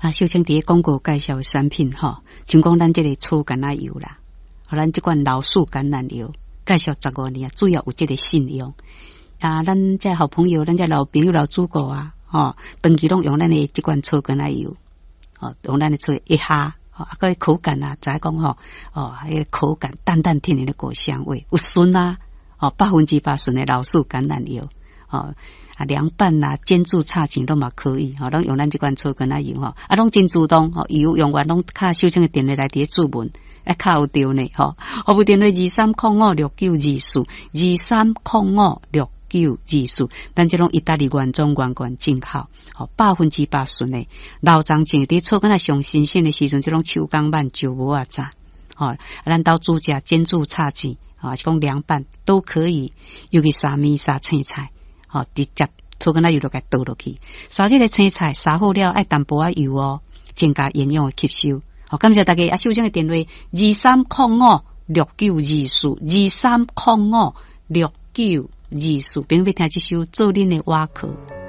啊，小青伫广告介绍的产品吼，像讲咱这个草橄榄油啦，咱这款老树橄榄油介绍15年啊，主要有这个信用啊，咱这好朋友，咱这老朋友老主顾啊，长期拢用咱的这款草橄榄油，用咱的草一下。个口感啊，再讲迄个口感淡淡甜甜的果香味，有顺啊，8%顺的老树橄榄油，凉拌啊，煎煮炒钱都嘛可以，拢用咱这款草橄榄油拢真主动，油用完拢卡小青的电话来伫注文，卡有对呢，服务电话23056924，23056924，咱这种意大利原装原罐进口，8%顺的老长青伫草橄榄上新鲜的时阵，这种手工慢就无啊炸，咱到煮食煎煮炒钱，讲凉拌都可以，尤其沙米沙青菜，直接草橄榄油就给倒落去，沙这个青菜沙好了爱淡薄仔油增加营养的吸收。感谢大家小青的电话23056924，23056924，并要听这首做恁的瓦课。